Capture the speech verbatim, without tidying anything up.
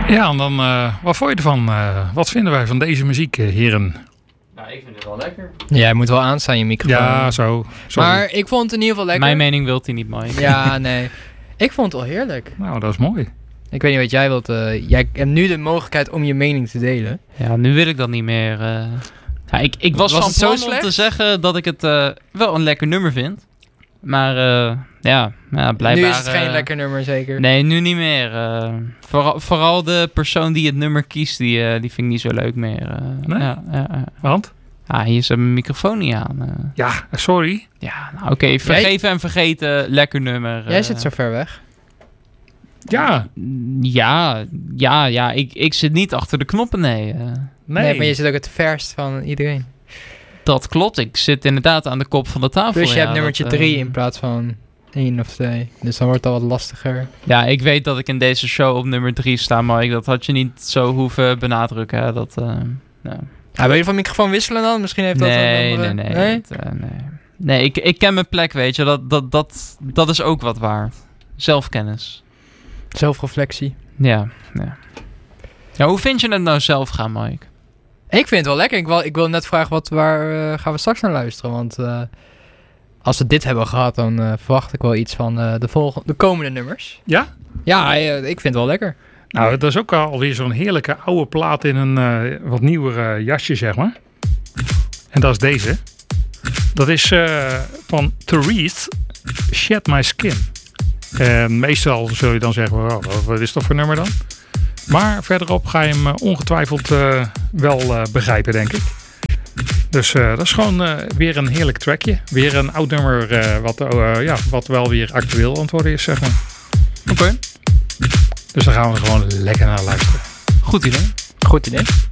Ja, en dan, uh, wat vond je ervan? Uh, wat vinden wij van deze muziek, uh, heren? Nou, ik vind het wel lekker. Jij moet wel aanstaan, je microfoon. Ja, zo. Sorry. Maar ik vond het in ieder geval lekker. Mijn mening wilt hij niet, Mike. Ja, nee. Ik vond het wel heerlijk. Nou, dat is mooi. Ik weet niet wat jij wilt. Uh, jij hebt nu de mogelijkheid om je mening te delen. Ja, nu wil ik dat niet meer. Uh... Ja, ik, ik was, was van plan om te zeggen dat ik het uh, wel een lekker nummer vind. Maar uh, ja, ja, blijkbaar... Nu is het geen uh, lekker nummer, zeker? Nee, nu niet meer. Uh, vooral, vooral de persoon die het nummer kiest, die, uh, die vind ik niet zo leuk meer. Uh, nee? Ja, ja, ja. Want? Ah, hier zit mijn microfoon niet aan. Uh. Ja, sorry. Ja, nou oké. Okay, vergeven jij... en vergeten, lekker nummer. Jij uh. zit zo ver weg. Ja. Ja, ja, ja. Ik, ik zit niet achter de knoppen, nee. Uh. nee. Nee, maar je zit ook het verst van iedereen. Dat klopt. Ik zit inderdaad aan de kop van de tafel. Dus je ja, hebt nummertje dat, drie uh... in plaats van één of twee. Dus dan wordt het al wat lastiger. Ja, ik weet dat ik in deze show op nummer drie sta, maar dat had je niet zo hoeven benadrukken. Hè? Dat, uh, nou. Ja, wil je van microfoon wisselen dan? Misschien heeft dat nee, een andere... Nee, nee, nee. Het, uh, nee. Nee, ik, ik ken mijn plek, weet je. Dat, dat, dat, dat is ook wat waard. Zelfkennis. Zelfreflectie. Ja, ja. Ja, hoe vind je het nou zelf gaan, Mike? Ik vind het wel lekker. Ik wil, ik wil net vragen, wat, waar uh, gaan we straks naar luisteren? Want uh, als we dit hebben gehad, dan uh, verwacht ik wel iets van uh, de, volgende, de komende nummers. Ja? Ja, uh, ik vind het wel lekker. Nou, dat is ook alweer zo'n heerlijke oude plaat in een uh, wat nieuwer uh, jasje, zeg maar. En dat is deze. Dat is uh, van Therese, Shed My Skin. En meestal zul je dan zeggen, oh, wat is dat voor nummer dan? Maar verderop ga je hem uh, ongetwijfeld uh, wel uh, begrijpen, denk ik. Dus uh, dat is gewoon uh, weer een heerlijk trackje. Weer een oud nummer uh, wat, uh, ja, wat wel weer actueel aan het worden is, zeg maar. Oké. Okay. Dus dan gaan we er gewoon lekker naar luisteren. Goed idee. Goed idee.